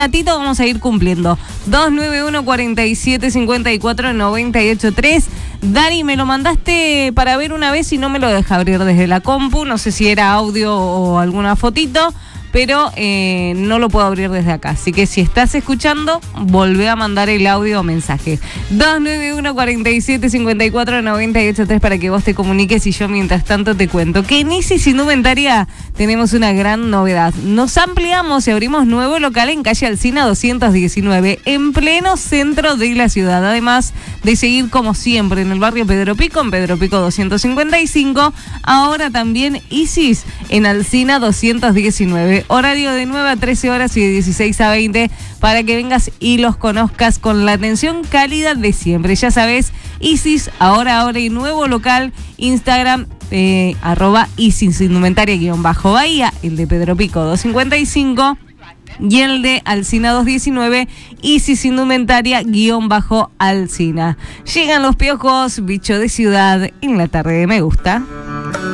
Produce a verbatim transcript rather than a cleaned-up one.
ratito vamos a ir cumpliendo. dos nueve uno, cuatro siete, cinco cuatro, nueve ocho tres. Dani, me lo mandaste para ver una vez y no me lo deja abrir desde la compu. No sé si era audio o alguna fotito, pero eh, no lo puedo abrir desde acá. Así que si estás escuchando, volvé a mandar el audio o mensaje. dos nueve uno, cuatro siete, cinco cuatro, nueve ocho tres para que vos te comuniques y yo mientras tanto te cuento que en Isis Indumentaria tenemos una gran novedad. Nos ampliamos y abrimos nuevo local en calle Alsina doscientos diecinueve, en pleno centro de la ciudad. Además de seguir como siempre en el barrio Pedro Pico, en Pedro Pico doscientos cincuenta y cinco, ahora también Isis en Alsina doscientos diecinueve. Horario de nueve a trece horas y de dieciséis a veinte para que vengas y los conozcas con la atención cálida de siempre. Ya sabes, Isis, ahora, ahora y nuevo local, Instagram, eh, arroba Isis Indumentaria guión bajo Bahía, el de Pedro Pico doscientos cincuenta y cinco y el de Alsina doscientos diecinueve, Isis Indumentaria guión bajo Alsina. Llegan los piojos, bicho de ciudad, en la tarde de Me Gusta.